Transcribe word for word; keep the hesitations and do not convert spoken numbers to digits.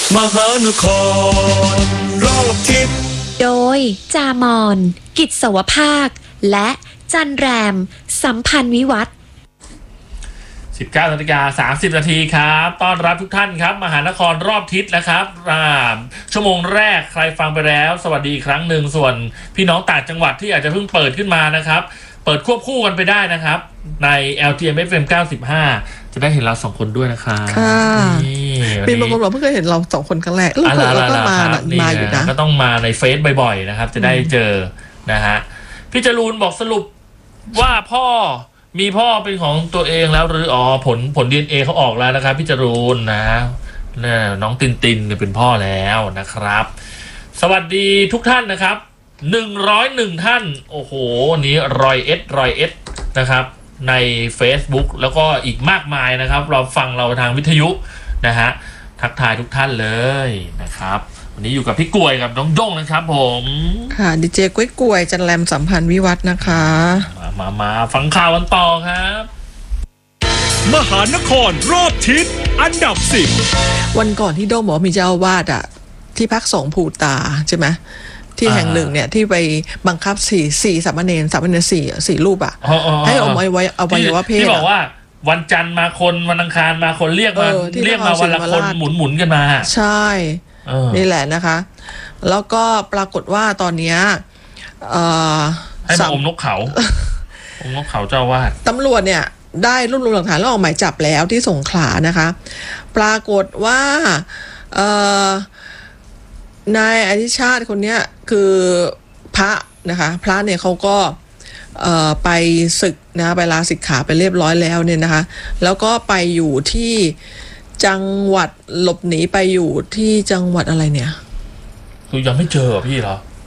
มหานครรอบทิศโดยจามอนกิจสวภาคและจันแรมสัมพันธ์วิวัฒน์สิบเก้านาฬิกาสามสิบนาทีครับต้อนรับทุกท่านครับมหานครรอบทิศนะครับชั่วโมงแรกใครฟังไปแล้วสวัสดีอีกครั้งหนึ่งส่วนพี่น้องต่างจังหวัดที่อาจจะเพิ่งเปิดขึ้นมานะครับเปิดควบคู่กันไปได้นะครับใน แอล ที เอ็ม เอฟ เอ็ม เก้าสิบห้าจะได้เห็นเราสองคนด้วยนะครับค่ะเป็นบางคนบอกเพิ่งเคยเห็นเราสองคนครั้งแรกแล้วก็มามาอยู่นะก็ต้องมาในเฟซบ่อยๆนะครับจะได้เจอนะฮะพี่จรูนบอกสรุปว่าพ่อมีพ่อเป็นของตัวเองแล้วหรืออ๋อผลผล ดี เอ็น เอ เขาออกแล้วนะครับพี่จรูนนะน้องตินตินเป็นพ่อแล้วนะครับสวัสดีทุกท่านนะครับหนึ่งร้อยเอ็ดท่านโอ้โหนี้รอยเอสรอยเอสนะครับใน Facebook แล้วก็อีกมากมายนะครับเราฟังเราทางวิทยุนะฮะทักทายทุกท่านเลยนะครับวันนี้อยู่กับพี่กล้วยกับน้องด้งนะครับผมค่ะดีเจกล้วยกล้วยจันแรมสัมพันธ์วิวัฒน์นะคะมามามาฟังข่าวกันต่อครับมหานครรอบทิศอันดับสิบวันก่อนที่โด้งบอกมีเจ้าอาวาสอ่ะที่พักสงฆ์ภูตาใช่ไหมที่แห่งหนึ่งเนี่ยที่ไปบังคับสี่สี่สามเณรสามเณรสี่สี่รูปอ่ะให้อมไว้อวัยวะเพศที่บอกว่าวันจันทร์มาคนวันอังคารมาคนเรียกมาเรียกมาวันละคนหมุนหมุนกันมาใช่นี่แหละนะคะแล้วก็ปรากฏว่าตอนนี้ให้มาอมนกเขาอมนกเขาเจ้าว่าตำรวจเนี่ยได้รวบรวมหลักฐานแล้วออกหมายจับแล้วที่สงขลานะคะปรากฏว่านายอธิชาติคนนี้คือพระนะคะพระเนี่ยเขาก็ไปศึกนะไปลาสิกขาไปเรียบร้อยแล้วเนี่ยนะคะแล้วก็ไปอยู่ที่จังหวัดหลบหนีไปอยู่ที่จังหวัดอะไรเนี่ยคือยังไม่เจอพี่เหรอ